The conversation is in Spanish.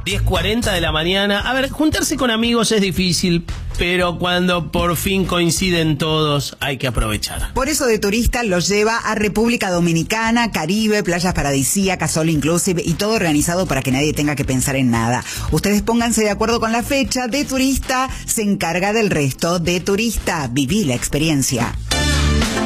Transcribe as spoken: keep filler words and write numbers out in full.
diez cuarenta de la mañana. A ver, juntarse con amigos es difícil, pero cuando por fin coinciden todos, hay que aprovechar. Por eso De Turista los lleva a República Dominicana, Caribe, playas paradisíacas, all inclusive y todo organizado para que nadie tenga que pensar en nada. Ustedes pónganse de acuerdo con la fecha. De Turista se encarga del resto. De Turista, viví la experiencia.